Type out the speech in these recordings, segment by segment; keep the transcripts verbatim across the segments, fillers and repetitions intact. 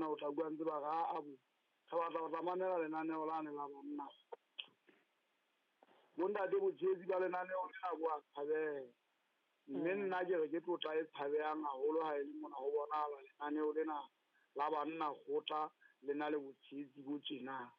mona o tla bua ntse ba ga a bo ga batla go tlamanela lenaneo la ne la bonna bontate botjhetsi ba lenaneo le na bua tshabela mme nna ke re ke tlotla e tshabeyang haholo ha e le mona ho bonahala lenaneo lena la banna gotla le na le botjhetsi bo tjena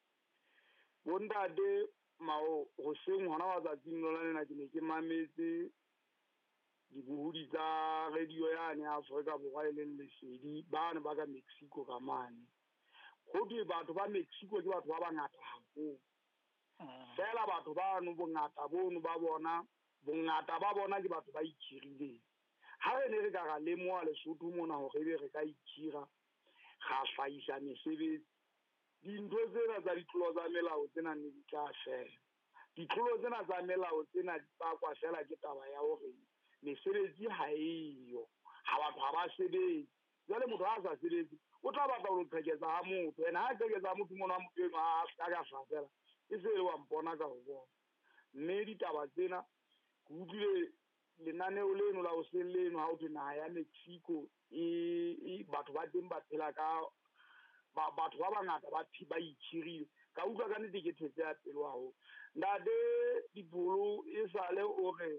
bontate mao go seng hona wa tsatsing lona lena ke ne ke mametse dibuhudi tsa radio yane ya Afrika Borwa e leng Lesedi ba ne ba ka Mexico ka mane go di batho ba Mexico ke batho ba bangata haholo fela batho ba no bongata bono ba bona bongata ba bona ke batho ba ithirileng ha re ne re ka ga le mo a Lesotho mona ho re be re ka itshira ga faisa mesebetsi dintho tsena tsa ditlolo tsa melao tsena ne di tla fela ditlolo tsena tsa melao tsena tsa kwa fela ke taba ya hore mesebetsi ha eyo ha batho ha ba sebetse jwale motho ha sa sebetse o tla batla ho tsheketsa ha motho ena ha tsheketsa motho mona motho eno a ka ka fela e se le wa mpona ka ho bona mme ditaba tsena ke utlwile lenaneo leno la ho selleno ha o tla naha ya Mexico e batho ba teng ba phela ka ba batho ba bangata ba ba ithirile ka utlwa ka nnete ke thetse ya pelo haholo ndade dipolo e sale o re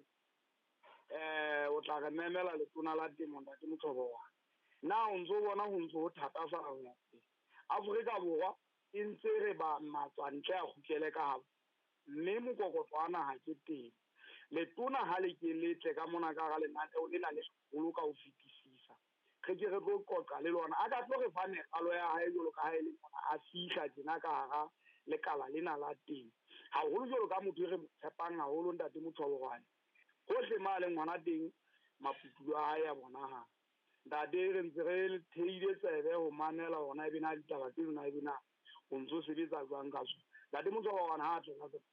eh o tla re memela letona la temo ndate Mothobo wa na o ntso bona ho ntso ho thata fa ho Afrika Borwa e ntse re ba matswantle a khutlele ka ha mme mokokotwana ha ke teng letona ha le ke letle ka mona ka ga lenaneo le na le golo ka ho fitisisa re ke re tlo qoqa le lona a ka tlo re fa megalo ya hae jolo ka ha ele mona a fihla tsena ka ga le kala lena la teng ha holo jolo ka motho re tshepang haholo ndate Mothobo wa gohle male ngwana teng maputulo a hae ya bona ha ndate re ntse re theile tsebe ho manela hona e bina ditaba tse nna e bina o ntso sebetsa jwang ka so ndate Mothobo wa ha tla ka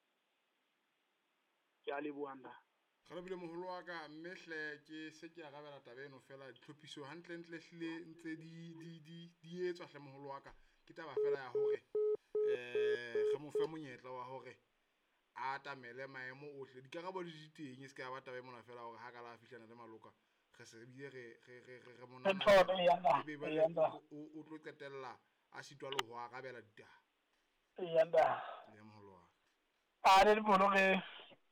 ke a le buanda ga bile moholo wa ka mmehle ke se ke a gabela tabeno fela ditlhophiso hantle ntle hlile ntse di di di di etswa hle moholo wa ka ke taba fela ya hore eh ga mo fa monyetla wa hore a tamele maemo ohle dikarabo di diteng se ka ba tabe mona fela hore ha ka la fihlana le maloka ge se bile re re re re mona e be ba o tlo qetella a sitwa le ho agabela ditaba yanda le moholo wa a re bono ge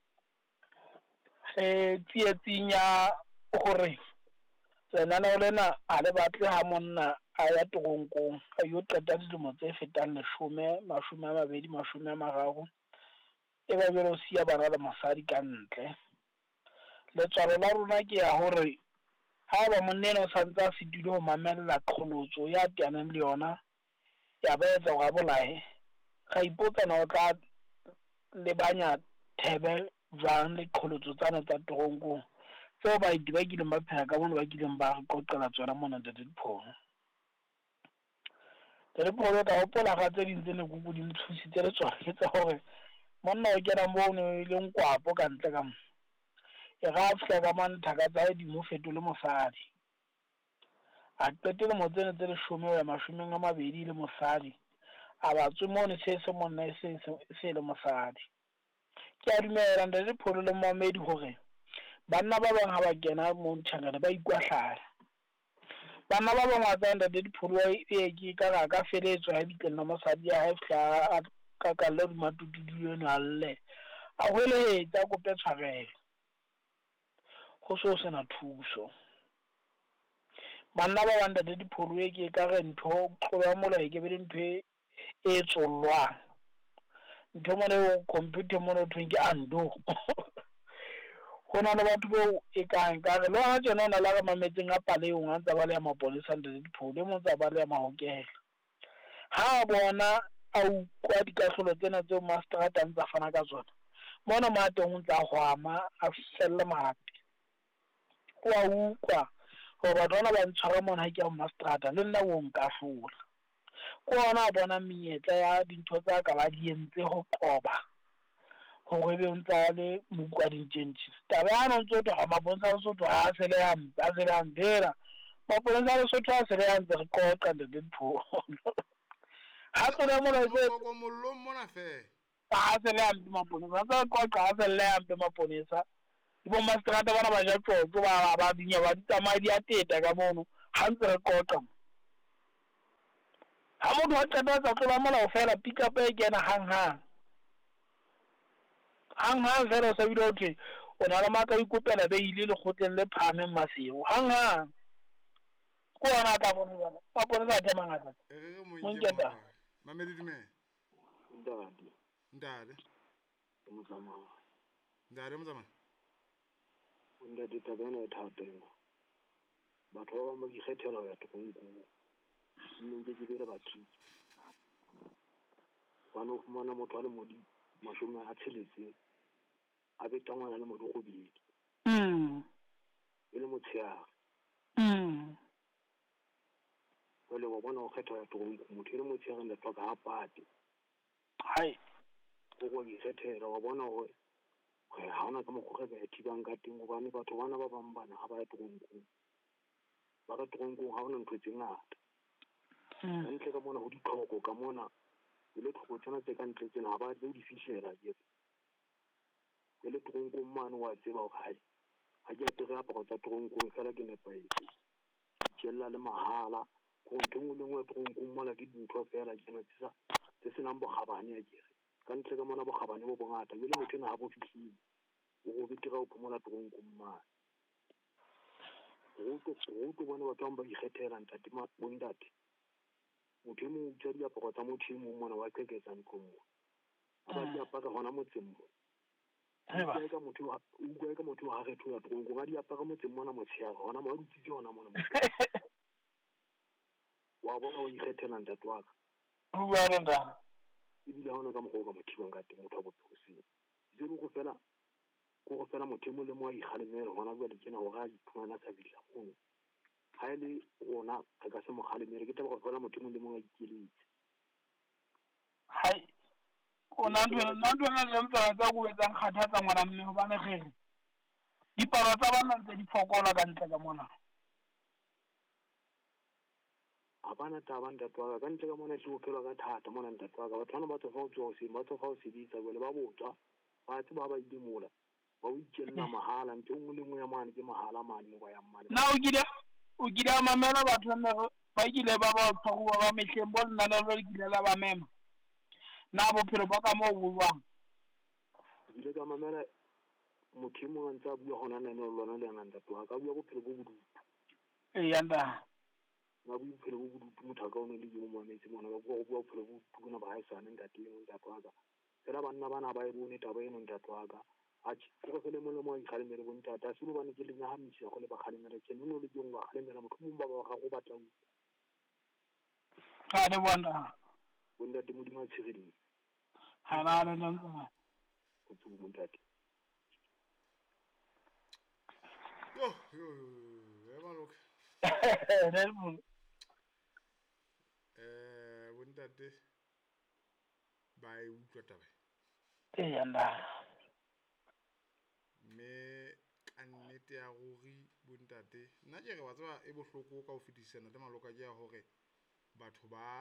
e tsietsenya gore tsena na lena a le batle ha monna a ya togonkong a yo qeta dilemo tse fetang leshome mashome a mabedi mashome a mararo e ba bero sia bana le mosadi ka ntle letswalo la rona ke ya hore ha ba monnena o santsa se dilo ho mamella qholotso ya teanang le yona ya ba etsa go bolae ga ipotsa na o tla le banya thebe jang le qholotso tsana tsa togonkong tseo ba di ba kileng ba phela ka bona ba kileng ba re qoqela tsona mona tsa diphono tsa diphono ka hopola ga tse dintse ne go di mthusitse le tswa ke tsa hore monna o kena mo ne le nkwapo ka ntle ka e ga fela ka man thaka tsa di mo fetole mosadi a qetele mo tsene tse leshome ya mashomeng a mabedi le mosadi a ba tswe mo ne se se monna e se se le mosadi ke a dumela nda le pholo le mamedi hore banna ba bang ha ba kena mo ntshangana ba ikwahlala banna ba bang wa tsanda le dipholo e ke ka ga ka feletswa ha ditlenna mosadi ya ha fla ka ka le matutu dilo alle a hwele tsa go pe tshwarelo go so sena thuso banna ba banda le dipholo e ke ka re ntho tloya mola e ke be ntho e tsolwa ntho mo le computer mo no twinge ando gona le batho bo e ka nka re lo ha tsena na la ga mametseng a pale o ngantsa ba le ya mapolisa le dipholo mo tsa ba le ya mahokela ha bona au kwa dikahlolo tsena tse master a tantsa fana ka tsona mona ma teng ntla hwama a fella mapi kwa ukwa go ba dona ba ntshwara mona ha ke ya master le nna o nka hlola kona bona menyetla ya dintho tsa ka ba di entse ho qoba go be ntsa le mokwa dintšentši taba ya no ntse ga mabonsa so to ha se le ya a se le ya ndera mabonsa so to ha se le ya ntse re qoqa le dipho ha tsona mo le go mollo mona fe ha se le ya mabonsa sa qoqa ha se le ya mabonsa bo mastrata bana ba ja tlo ba ba dinya ba tsamaya di a teta ka mono ha ntse re qoqa motho wa qeta tsa tlola molao fela pick up e kena hang-hang hang-hang fela o sa bile hothwe o na le maaka o ikopela beile lekgotleng le phahameng maseo hang-hang ko ona a tla bone jana ba bone ba te mangata monketa mamedi dume Ndadi. ndade Mzama. ndade mzama Ndadi tabana ethateng. Batho ba bang ba ikgethela ya tokongko. Mme ke dira batho. Bana o fumana motho a le modi mashome a tsheletse a betangwana le motho go bidi. mm E le motshea. mm Wele wa bona o kgetha ya tokongko motho le motshea ga ndetwa ka apate. hai Go go ikgethela wa bona hore ha ona ka mokgwa ga e thibang ka teng gobane batho bana ba bang bana ga ba ya tokongko. Ba ka tokongko ha ona ntho tse ngata. mm Ntle ka mona ho ditlhoko ka mona le tlhoko tsena tse ka ntle tsena ha ba tse di fishela je. Le tokongko mano wa tseba o gae. Ha ke apere aparo tsa tokongko fela ke nepaetse. Tshella le mahala go ntengwe le ngwe tokongko mmola ke dintho fela tsena tsa tse senang bogabane ya kere. Ka ntle ka mona bogabane bo bongata le motho na ha bo fihlile. O go bitira o phomola tokongko mmana. Go go go bona batho ba ikgethela ntate ma bondate. Motho mo utsa diaparo tsa motho mo mona wa keketsa nkomo. Aba di apara hona motsemmo. Eba Ka motho o bua ka motho ha re thola tronko ga di apara motsemmo na motshea hona mo ditsitse hona mona. Wa bona o ikgethela ntate wa ka. bua nda E bile hona ka mokgwa ka mothibang ka teng motho a bophoseng. Zero go fela go go fela motho mo le mo a ikgalemela hona bua le kena ho ga iphumana sa bila go. Ha ile rona re ka se mo kgalemere ke taba go fela motho mo le mo a ikeletse. hai o na ntwe na ntwe na le ntse tsa go etsa kgathatsa ngwana mme ho bana gere diparo tsa bana tse di fokola ka ntle ka mona Abana taba ntatwa ka ntle ka mona se o phela ka thata mona ntatwa ka batho bana ba tsofa o tswa se ba tsofa o se ditsa bole ba botswa ba tse ba ba idimola ba o ikella mahala ntse o le ngwe ya mane ke mahala mane mo ba yang mane na o gida o gida mamela batho nne ba gile ba ba tshwa ba mehleng bo nna le le gile la ba mema na bophelo ba ka mo go bang ile ka mamela motho mo ntse a bua hona nne lona le nganta twa ka bua bophelo bo bodu e yanda ba bua bophelo bo bodu motho ka o ne le mo mo metse mona ba bua bua bophelo bo bodu na ba haisana ntate le ntatwa ka fela banna bana ba e bone taba eno ntatwa ka a go fele mo le mo ikgalemele bo ntata se bo bane ke le nya hamisa go le ba kgalemela ke nno le jong ba kgalemela motho mo ba ba ga go batla ga le bona bo ntate mo di ma tshegedi ha na le nna go tsu mo ntate yo yo e ba loka ne mo eh bontate ba e utlwa taba e yanda me ka nnete ya gori bontate nna ke re wa tseba e bohloko ka ho fetisana le maloka ke ya hore batho ba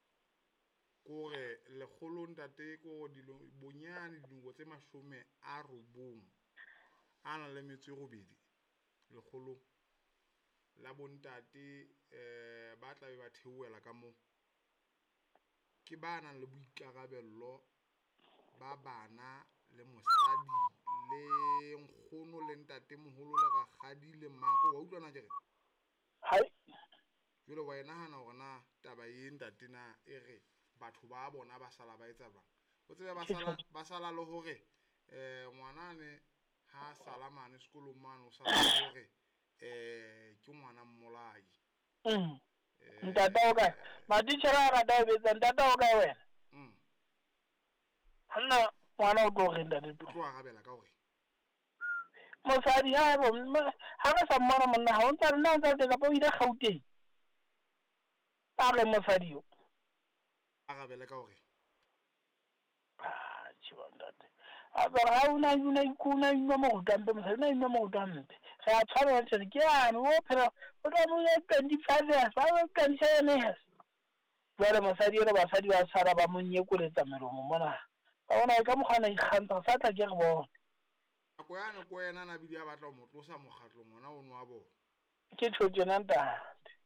kore le kgolo ntate ko dilo bonyane dingo tse mashome a robong ana le metso e robedi le kgolo la bontate eh ba tla be ba theoela ka mo ke bana le boikarabello ba bana le mosadi le nkgono le ntate moholo le rakgadi le mmako wa utlwana ke re hai jole wa ena hana hore na taba e ntate na e re batho ba bona ba sala ba etsa bang o tsebe ba sala ba sala le hore eh ngwana ne ha sala mane sekolong mane o sala hore eh ke ngwana mmolai mm ntata o ka ma di tshara ga da betsa ntata o ka wena mm hanna ngwana o tlo re ntate o tlo ga bela ka hore mosadi ha bo ha ka sa mmona monna ha o ntse re na ntse re ka po ile Gauteng a re mosadi yo a ga bela ka hore ah chibandate a ba ha una una ikuna ino mo utampe mosadi na ino mo utampe ga tshwana tse ke ana o phela o tla mo ya twenty-five years ba ba twenty-seven years jwale mosadi le basadi ba sala ba monyekoletsa melomo mona ba bona ka mogana ikganta sa tla ke re bona ko yana ko yena na bidi a batla mo tlosa mogatlo ngwana o nwa bona ke tshotse nna ntate